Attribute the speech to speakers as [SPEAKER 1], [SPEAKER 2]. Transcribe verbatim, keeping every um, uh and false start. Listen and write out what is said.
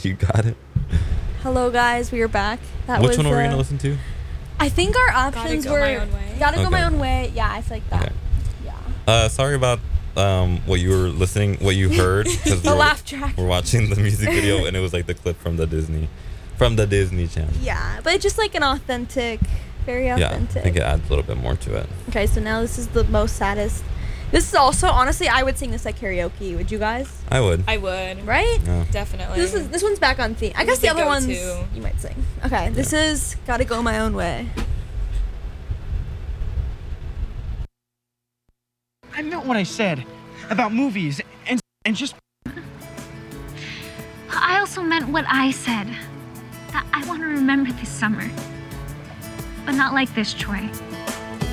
[SPEAKER 1] You got it.
[SPEAKER 2] Hello, guys. We are back. That
[SPEAKER 1] Which
[SPEAKER 2] was,
[SPEAKER 1] one were we
[SPEAKER 2] uh,
[SPEAKER 1] gonna listen to?
[SPEAKER 2] I think our
[SPEAKER 3] Gotta
[SPEAKER 2] options
[SPEAKER 3] Go
[SPEAKER 2] were
[SPEAKER 3] My Own Way.
[SPEAKER 2] Gotta Go
[SPEAKER 1] Okay.
[SPEAKER 2] My Own Way. Yeah, I feel like that.
[SPEAKER 1] Okay.
[SPEAKER 2] Yeah.
[SPEAKER 1] Uh, sorry about um what you were listening, what you heard, because
[SPEAKER 2] The
[SPEAKER 1] we're,
[SPEAKER 2] laugh track.
[SPEAKER 1] we're watching the music video and it was like the clip from the Disney, from the Disney Channel.
[SPEAKER 2] Yeah, but it's just like an authentic, very
[SPEAKER 1] Yeah, I
[SPEAKER 2] authentic.
[SPEAKER 1] think it adds a little bit more to it.
[SPEAKER 2] Okay, so now this is the most saddest. This is also, honestly, I would sing this at karaoke. Would you guys?
[SPEAKER 1] I would.
[SPEAKER 3] I would.
[SPEAKER 2] Right?
[SPEAKER 1] Yeah.
[SPEAKER 3] Definitely.
[SPEAKER 2] This is this one's back on theme. I
[SPEAKER 3] This
[SPEAKER 2] guess
[SPEAKER 3] is
[SPEAKER 2] the
[SPEAKER 3] the
[SPEAKER 2] other ones
[SPEAKER 3] go-to.
[SPEAKER 2] you might sing. Okay, this is Gotta Go My Own Way.
[SPEAKER 4] I meant what I said about movies and and just
[SPEAKER 5] I also meant what I said. That I want to remember this summer. But not like this, Troy.